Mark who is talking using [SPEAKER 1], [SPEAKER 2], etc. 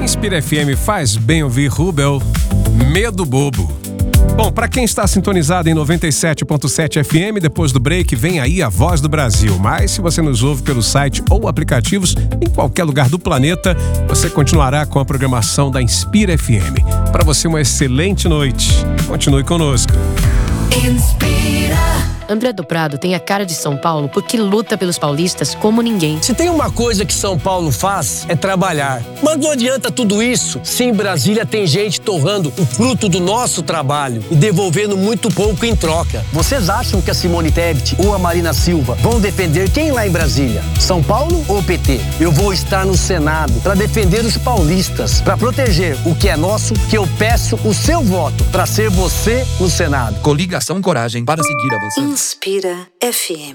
[SPEAKER 1] Inspira FM faz bem ouvir Rubel, Medo Bobo. Bom, para quem está sintonizado em 97.7 FM, depois do break vem aí a Voz do Brasil. Mas se você nos ouve pelo site ou aplicativos, em qualquer lugar do planeta, você continuará com a programação da Inspira FM. Para você, uma excelente noite. Continue conosco.
[SPEAKER 2] Inspira. André do Prado tem a cara de São Paulo porque luta pelos paulistas como ninguém.
[SPEAKER 3] Se tem uma coisa que São Paulo faz, é trabalhar. Mas não adianta tudo isso se em Brasília tem gente torrando o fruto do nosso trabalho e devolvendo muito pouco em troca.
[SPEAKER 4] Vocês acham que a Simone Tebet ou a Marina Silva vão defender quem lá em Brasília? São Paulo ou PT? Eu vou estar no Senado para defender os paulistas, para proteger o que é nosso, que eu peço o seu voto para ser você no Senado.
[SPEAKER 5] Coligação Coragem para seguir a você.
[SPEAKER 6] Inspira FM.